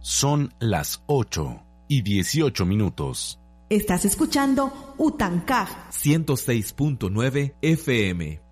Son las 8:18. Estás escuchando Utancaj 106.9 FM.